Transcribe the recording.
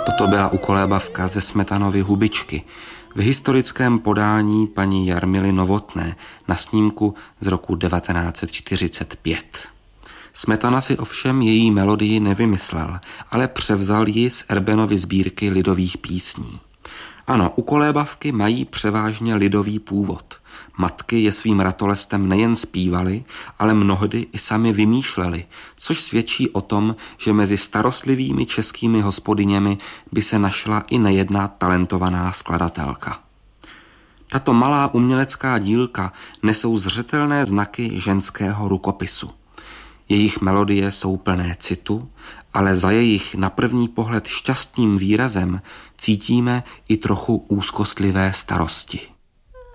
Toto byla ukolébavka ze Smetanovy Hubičky v historickém podání paní Jarmily Novotné na snímku z roku 1945. Smetana si ovšem její melodii nevymyslel, ale převzal ji z Erbenovy sbírky lidových písní. Ano, ukolébavky mají převážně lidový původ. Matky je svým ratolestem nejen zpívaly, ale mnohdy i sami vymýšlely, což svědčí o tom, že mezi starostlivými českými hospodyněmi by se našla i nejedna talentovaná skladatelka. Tato malá umělecká dílka nesou zřetelné znaky ženského rukopisu. Jejich melodie jsou plné citu, ale za jejich na první pohled šťastným výrazem cítíme i trochu úzkostlivé starosti.